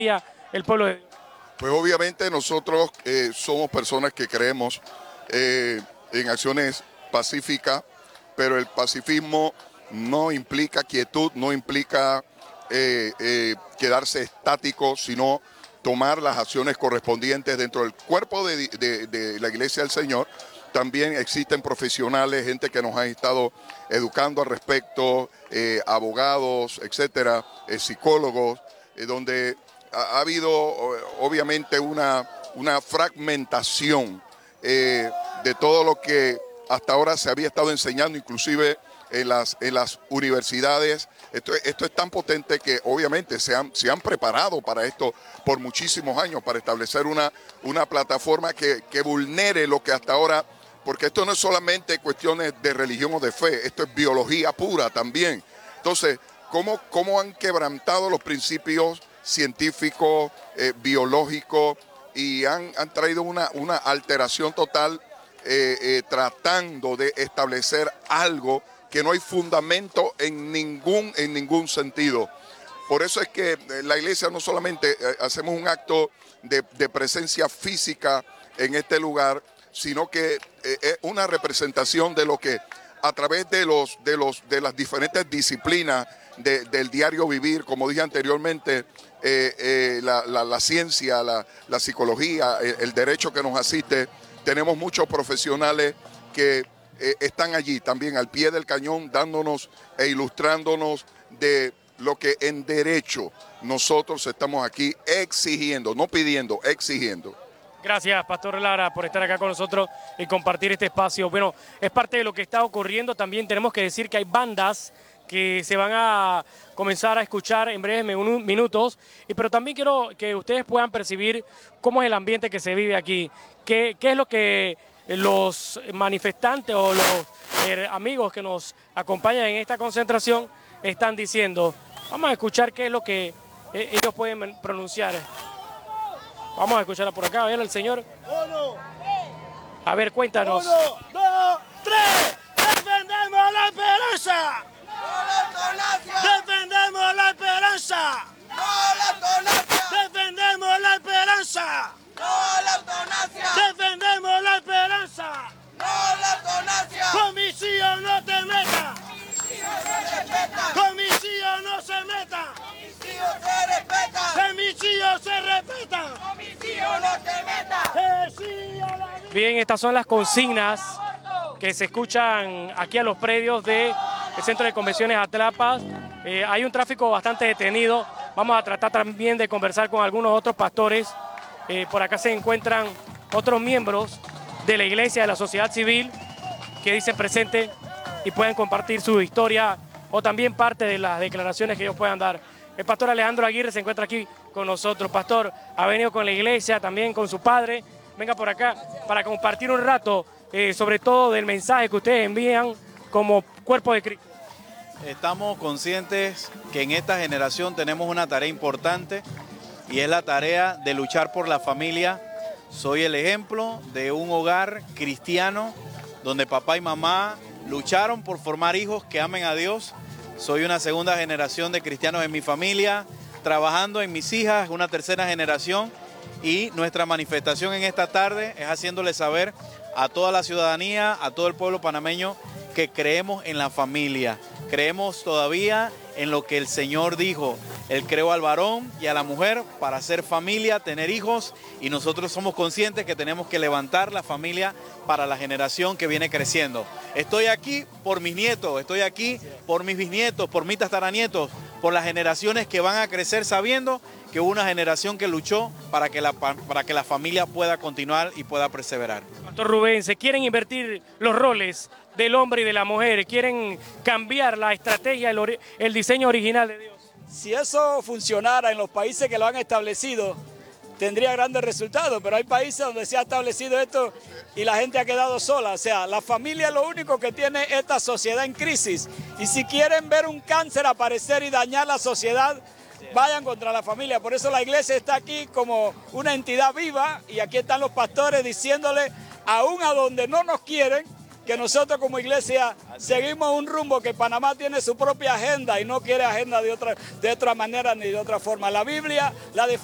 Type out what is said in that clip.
el pueblo de Dios? Pues obviamente nosotros somos personas que creemos en acciones pacíficas, pero el pacifismo no implica quietud, no implica quedarse estático, sino tomar las acciones correspondientes dentro del cuerpo de la Iglesia del Señor. También existen profesionales, gente que nos ha estado educando al respecto, abogados, etcétera, psicólogos, donde ha habido obviamente una fragmentación de todo lo que hasta ahora se había estado enseñando, inclusive en las universidades. Esto es tan potente que obviamente se han preparado para esto por muchísimos años, para establecer una plataforma que vulnere lo que hasta ahora, porque esto no es solamente cuestiones de religión o de fe, esto es biología pura también. Entonces, ¿cómo han quebrantado los principios científicos, biológicos, y han traído una alteración total, tratando de establecer algo que no hay fundamento en ningún sentido? Por eso es que la iglesia no solamente hacemos un acto de presencia física en este lugar, sino que es una representación de lo que a través de las diferentes disciplinas del diario vivir, como dije anteriormente, la ciencia, la psicología, el derecho que nos asiste, tenemos muchos profesionales que están allí también al pie del cañón, dándonos e ilustrándonos de lo que en derecho nosotros estamos aquí exigiendo, no pidiendo, exigiendo. Gracias, Pastor Lara, por estar acá con nosotros y compartir este espacio. Bueno, es parte de lo que está ocurriendo. También tenemos que decir que hay bandas que se van a comenzar a escuchar en breves minutos, pero también quiero que ustedes puedan percibir cómo es el ambiente que se vive aquí, qué es lo que los manifestantes o los amigos que nos acompañan en esta concentración están diciendo. Vamos a escuchar qué es lo que ellos pueden pronunciar. Vamos a escucharla por acá, a ver el señor. A ver, cuéntanos. 1, 2, 3. ¡Defendemos la esperanza! ¡Defendemos la esperanza! ¡Defendemos la esperanza! ¡Defendemos la esperanza! ¡Comisión no te meta! ¡Comisión no se meta! ¡Femicidio se respeta! Bien, estas son las consignas que se escuchan aquí a los predios del Centro de Convenciones Atlapas. Hay un tráfico bastante detenido. Vamos a tratar también de conversar con algunos otros pastores. Por acá se encuentran otros miembros de la iglesia, de la sociedad civil, que dicen presente y pueden compartir su historia o también parte de las declaraciones que ellos puedan dar. El pastor Alejandro Aguirre se encuentra aquí con nosotros. Pastor, ha venido con la iglesia, también con su padre. Venga por acá para compartir un rato, sobre todo del mensaje que ustedes envían como cuerpo de Cristo. Estamos conscientes que en esta generación tenemos una tarea importante y es la tarea de luchar por la familia. Soy el ejemplo de un hogar cristiano donde papá y mamá lucharon por formar hijos que amen a Dios. Soy una segunda generación de cristianos en mi familia, trabajando en mis hijas, una tercera generación, y nuestra manifestación en esta tarde es haciéndole saber a toda la ciudadanía, a todo el pueblo panameño, que creemos en la familia, creemos todavía en lo que el Señor dijo. Él creó al varón y a la mujer para hacer familia, tener hijos, y nosotros somos conscientes que tenemos que levantar la familia para la generación que viene creciendo. Estoy aquí por mis nietos, estoy aquí por mis bisnietos, por mis tataranietos, por las generaciones que van a crecer sabiendo que hubo una generación que luchó para que la familia pueda continuar y pueda perseverar. Pastor Rubén, ¿se quieren invertir los roles del hombre y de la mujer? ¿Quieren cambiar la estrategia, el diseño original de Dios? Si eso funcionara en los países que lo han establecido, tendría grandes resultados, pero hay países donde se ha establecido esto y la gente ha quedado sola. O sea, la familia es lo único que tiene esta sociedad en crisis. Y si quieren ver un cáncer aparecer y dañar la sociedad, vayan contra la familia. Por eso la iglesia está aquí como una entidad viva, y aquí están los pastores diciéndole, aún a donde no nos quieren, que nosotros como iglesia seguimos un rumbo, que Panamá tiene su propia agenda y no quiere agenda de otra manera ni de otra forma. La Biblia la